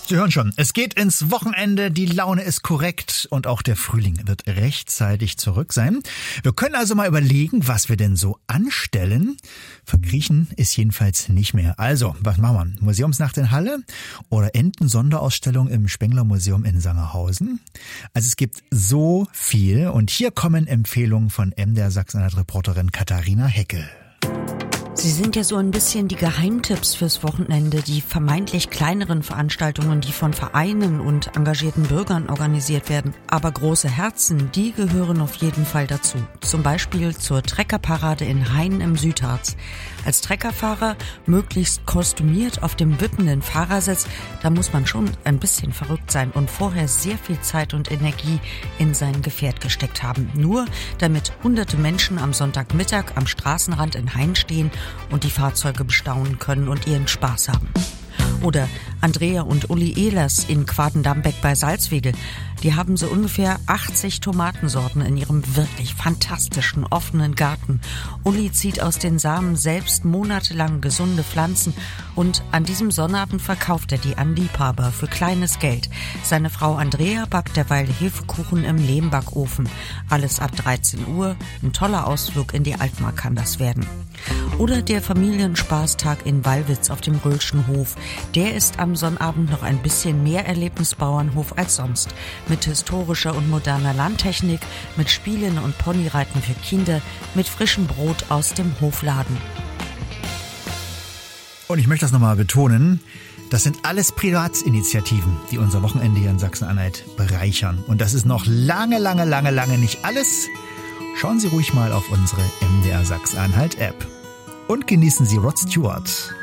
Sie hören schon, es geht ins Wochenende, die Laune ist korrekt und auch der Frühling wird rechtzeitig zurück sein. Wir können also mal überlegen, was wir denn so anstellen. Verkriechen ist jedenfalls nicht mehr. Also, was machen wir? Museumsnacht in Halle oder Enten-Sonderausstellung im Spengler-Museum in Sangerhausen? Also es gibt so viel und hier kommen Empfehlungen von MDR Sachsen-Anhalt-Reporterin Katharina Heckel. Sie sind ja so ein bisschen die Geheimtipps fürs Wochenende, die vermeintlich kleineren Veranstaltungen, die von Vereinen und engagierten Bürgern organisiert werden. Aber große Herzen, die gehören auf jeden Fall dazu. Zum Beispiel zur Treckerparade in Hain im Südharz. Als Treckerfahrer, möglichst kostümiert auf dem wippenden Fahrersitz, da muss man schon ein bisschen verrückt sein und vorher sehr viel Zeit und Energie in sein Gefährt gesteckt haben. Nur damit hunderte Menschen am Sonntagmittag am Straßenrand in Hain stehen und die Fahrzeuge bestaunen können und ihren Spaß haben. Oder Andrea und Uli Ehlers in Quaden-Dambeck bei Salzwedel. Die haben so ungefähr 80 Tomatensorten in ihrem wirklich fantastischen offenen Garten. Uli zieht aus den Samen selbst monatelang gesunde Pflanzen und an diesem Sonnabend verkauft er die an Liebhaber für kleines Geld. Seine Frau Andrea backt derweil Hefekuchen im Lehmbackofen. Alles ab 13 Uhr. Ein toller Ausflug in die Altmark kann das werden. Oder der Familienspaßtag in Wallwitz auf dem Röhlschen Hof. Der ist am Sonnabend noch ein bisschen mehr Erlebnisbauernhof als sonst. Mit historischer und moderner Landtechnik, mit Spielen und Ponyreiten für Kinder, mit frischem Brot aus dem Hofladen. Und ich möchte das nochmal betonen, das sind alles Privatinitiativen, die unser Wochenende hier in Sachsen-Anhalt bereichern. Und das ist noch lange nicht alles. Schauen Sie ruhig mal auf unsere MDR Sachsen-Anhalt App. Und genießen Sie Rod Stewart.